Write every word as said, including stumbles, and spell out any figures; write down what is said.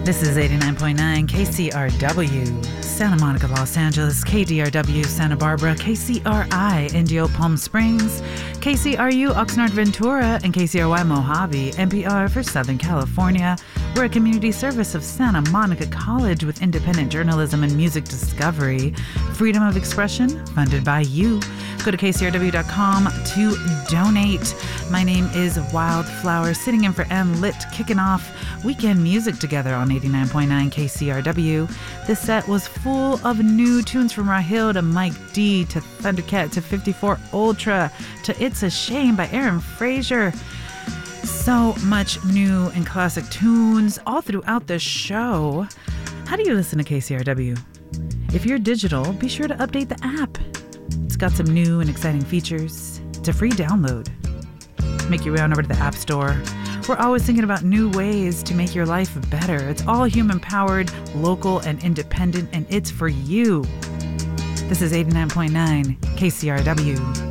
This is eighty-nine point nine K C R W, Santa Monica, Los Angeles, K D R W, Santa Barbara, K C R I, Indio, Palm Springs, K C R U, Oxnard, Ventura, and K C R Y, Mojave, N P R for Southern California. We're a community service of Santa Monica College with independent journalism and music discovery. Freedom of expression, funded by you. Go to K C R W dot com to donate. My name is Wildflower, sitting in for M. Lit, kicking off weekend music together on eighty-nine point nine K C R W. This set was full of new tunes from Rahil to Mike D to Thundercat to fifty-four Ultra to It's a Shame by Aaron Frazier. So much new and classic tunes all throughout the show. How do you listen to K C R W? If you're digital, be sure to update the app. It's got some new and exciting features. It's a free download. Make your way on over to the App Store. We're always thinking about new ways to make your life better. It's all human-powered, local, and independent, and it's for you. This is eighty-nine point nine K C R W.